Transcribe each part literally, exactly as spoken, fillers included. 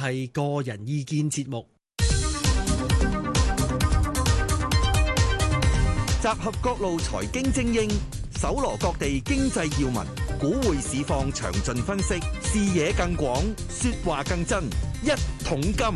係個人意見節目。 集合各路財經精英，搜羅各地經濟要聞，股匯市況詳盡分析，視野更廣，說話更真。一桶金。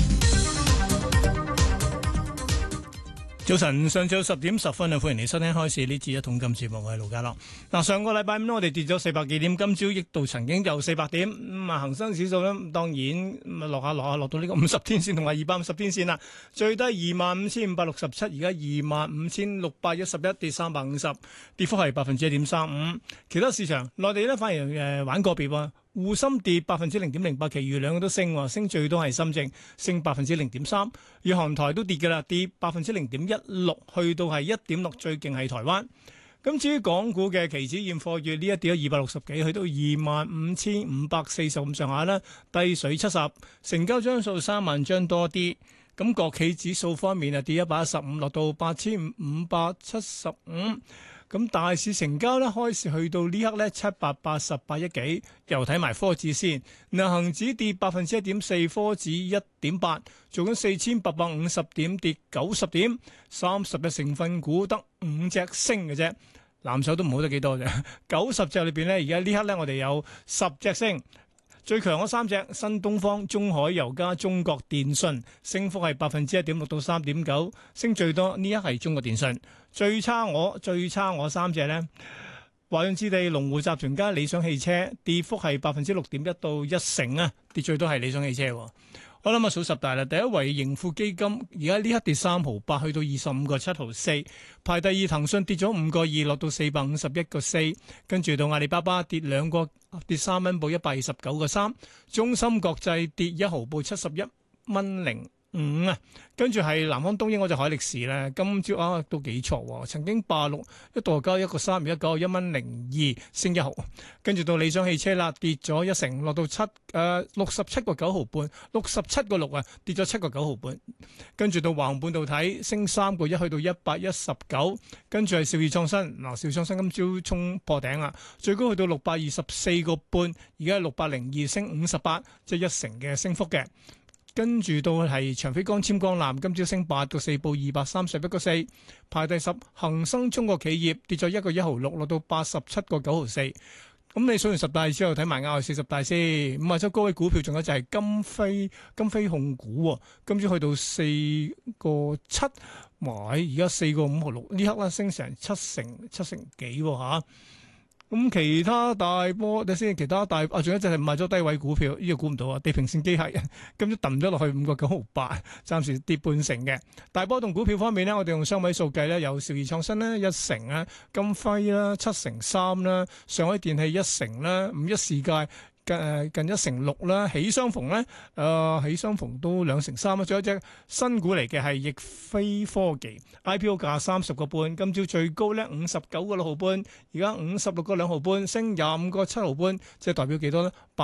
早晨，上晝十點十分啊，歡迎你收聽開始呢次一桶金節目，我係盧家樂。嗱，上個禮拜五咧，我哋跌咗四百幾點，今朝亦到曾經有四百點，咁啊恒生指數咧，當然咁啊落下落下落到呢個五十天線同埋二百五十天線啦，最低二萬五千五百六十七，而家二萬五千六百一十一，跌三百五十，跌幅係百分之一點三五。其他市場，內地咧反而誒玩個別喎。滬深跌百分之零點零八，其餘兩個都升，升最多係深證，升百分之零點三。日韓台都跌嘅啦，跌百分之零點一六，去到係一點六，最勁係台灣。咁至於港股嘅期指現貨月呢，一跌咗二百六十幾，去到二萬五千五百四十咁上下啦，低水七十，成交張數三萬張多啲。咁國企指數方面啊，跌一百一十五，落到八千五百七十五。咁大市成交咧，開始去到呢刻咧七百八十八億幾，又睇埋科指先。嗱，恒指跌百分之一點四，科指一點八，做緊四千八百五十點，跌九十點，三十隻成分股得五隻升嘅啫，藍籌都唔好得幾多啫。九十隻裏邊咧，而家呢刻咧我哋有十隻升。最強嗰三隻，新東方、中海油加中國電信，升幅係百分之一點六到三點九，升最多呢一係中國電信。最差我最差我三隻呢，華潤置地、龍湖集團加理想汽車，跌幅係百分之六點一到一成啊，跌最多係理想汽車。我諗啊數十大啦，第一位盈富基金，而家呢刻跌三毫八，去到二十五個七毫四。排第二騰訊跌咗五個二，落到四百五十一個四。跟住到阿里巴巴跌兩個，跌三蚊，報一百二十九個三。中芯國際跌一毫，報七十一蚊零五啊。跟住係南方東英嗰隻海力士咧，今朝啊都幾錯，曾經八六一度交一個三，而家九一蚊零二，升一毫。跟住到理想汽車啦，跌咗一成，落到七誒六十七個九毫半，六十七個六啊，跌咗七個九毫半。跟住到華虹半導體升三個一，去到一百一十九。跟住係兆易創新，嗱兆易創新今朝衝破頂啦，最高去到六百二十四個半，而家係六百零二，升五十八，即係一成嘅升幅嘅。跟住到係長飛光纖光纜，今朝升八個四，報二百三十一個四，排第十。恒生中國企業跌咗一個一毫六，落到八十七個九毫四。咁你數完十大之後，睇埋亞四十大先。五十周高位股票，仲有就係金飛金飛控股，今朝去到四個七，買而家四個五毫六，呢刻啦升成七成七成幾吓。咁其他大波，睇先，其他大啊，仲有一隻係買咗低位股票，呢、這個估唔到啊！地平線機械人今朝抌咗落去五個九毫八，暫時跌半成嘅。大波動股票方面呢，我哋用雙位數計咧，有兆易創新啦一成啦，金輝啦七成三啦，上海電氣一成啦，五一世界近誒近一成六啦，喜相逢咧，誒、呃、喜相逢都兩成三啦，仲有一隻新股嚟嘅係易飛科技 I P O 價三十個半，今朝最高咧五十九個六毫半，而家五十六個兩毫半，升廿五個七毫半，即係代表幾多咧？